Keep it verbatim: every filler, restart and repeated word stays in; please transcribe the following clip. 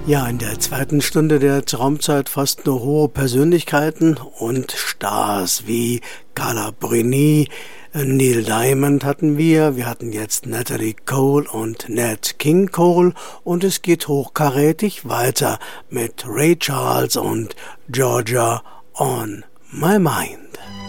Ja, in der zweiten Stunde der Traumzeit fast nur hohe Persönlichkeiten und Stars wie Carla Bruni, Neil Diamond hatten wir, wir hatten jetzt Natalie Cole und Nat King Cole und es geht hochkarätig weiter mit Ray Charles und Georgia on My Mind.